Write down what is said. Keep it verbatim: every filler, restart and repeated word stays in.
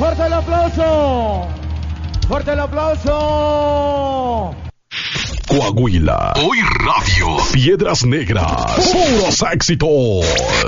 ¡Fuerte el aplauso! ¡Fuerte el aplauso! Coahuila, Hoy Radio, Piedras Negras, puros éxitos.